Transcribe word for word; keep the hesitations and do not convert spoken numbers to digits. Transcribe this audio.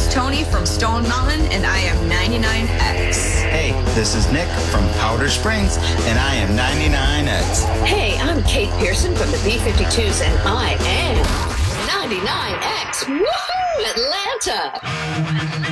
is Tony from Stone Mountain, and I am ninety-nine X. Hey, this is Nick from Powder Springs, and I am ninety-nine X. Hey, I'm Kate Pearson from the B fifty-twos, and I am ninety-nine X. Woohoo, Atlanta!